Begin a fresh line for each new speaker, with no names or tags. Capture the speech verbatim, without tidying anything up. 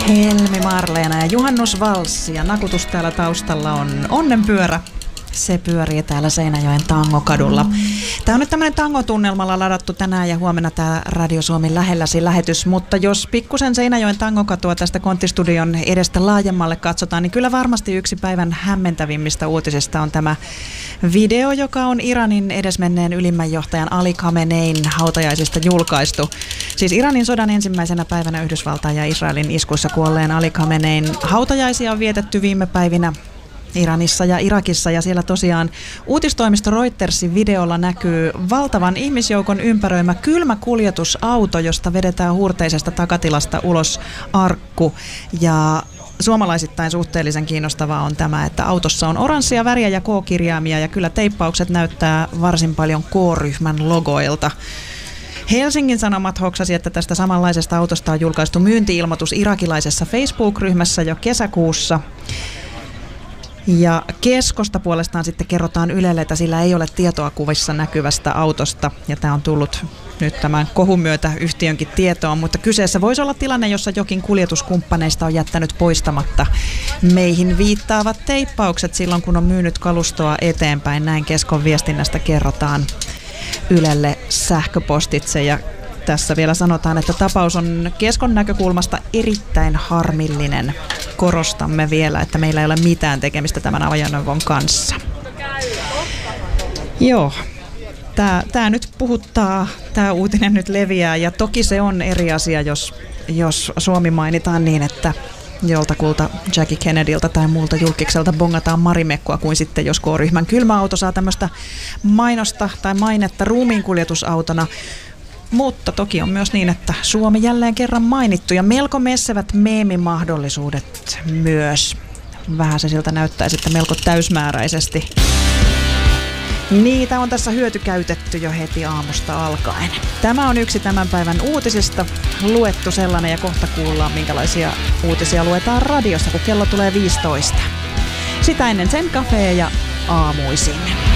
Helmi Marleena ja juhannusvalssi ja nakutus täällä taustalla on Onnenpyörä. Se pyörii täällä Seinäjoen Tangokadulla. Tämä on nyt tämmöinen tangotunnelmalla ladattu tänään ja huomenna tämä Radio Suomi lähelläsi lähetys, mutta jos pikkusen Seinäjoen Tangokatua tästä Konttistudion edestä laajemmalle katsotaan, niin kyllä varmasti yksi päivän hämmentävimmistä uutisista on tämä video, joka on Iranin edesmenneen ylimmän johtajan Ali Khamenein hautajaisista julkaistu. Siis Iranin sodan ensimmäisenä päivänä Yhdysvaltain ja Israelin iskuissa kuolleen Ali Khamenein hautajaisia on vietetty viime päivinä Iranissa ja Irakissa, ja siellä tosiaan uutistoimisto Reutersin videolla näkyy valtavan ihmisjoukon ympäröimä kylmä kuljetusauto, josta vedetään huurteisesta takatilasta ulos arkku. Ja suomalaisittain suhteellisen kiinnostavaa on tämä, että autossa on oranssia väriä ja K-kirjaimia, ja kyllä teippaukset näyttää varsin paljon K-ryhmän logoilta. Helsingin Sanomat hoksasi, että tästä samanlaisesta autosta on julkaistu myynti-ilmoitus irakilaisessa Facebook-ryhmässä jo kesäkuussa. Ja Keskosta puolestaan sitten kerrotaan Ylelle, että sillä ei ole tietoa kuvissa näkyvästä autosta, ja tämä on tullut nyt tämän kohun myötä yhtiönkin tietoon, mutta kyseessä voisi olla tilanne, jossa jokin kuljetuskumppaneista on jättänyt poistamatta meihin viittaavat teippaukset silloin, kun on myynyt kalustoa eteenpäin. Näin Keskon viestinnästä kerrotaan Ylelle sähköpostitse, ja tässä vielä sanotaan, että tapaus on Keskon näkökulmasta erittäin harmillinen. Korostamme vielä, että meillä ei ole mitään tekemistä tämän ajoneuvon kanssa. Joo, tämä, tämä nyt puhuttaa, tämä uutinen nyt leviää, ja toki se on eri asia, jos, jos Suomi mainitaan niin, että joltakulta Jackie Kennedyltä tai muulta julkikselta bongataan marimekkua, kuin sitten jos K-ryhmän kylmäauto saa tämmöistä mainosta tai mainetta ruumiinkuljetusautona. Mutta toki on myös niin, että Suomi jälleen kerran mainittu ja melko messevät meemimahdollisuudet myös. Vähän se siltä näyttää sitten melko täysmääräisesti. Niitä on tässä hyötykäytetty jo heti aamusta alkaen. Tämä on yksi tämän päivän uutisista, luettu sellainen, ja kohta kuullaan, minkälaisia uutisia luetaan radiossa, kun kello tulee viisitoista. Sitä ennen Zen Café ja aamuisin.